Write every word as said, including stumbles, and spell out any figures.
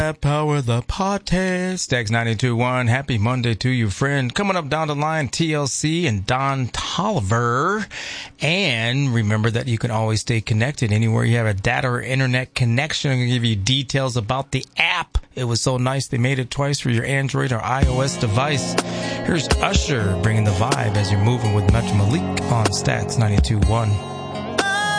Power the podcast. Stacks ninety-two point one. Happy Monday to you, friend. Coming up down the line, T L C and Don Tolliver. And remember that you can always stay connected anywhere you have a data or internet connection. I'm going to give you details about the app. It was so nice they made it twice for your Android or iOS device. Here's Usher bringing the vibe as you're moving with Metro Malik on Stats ninety-two point one.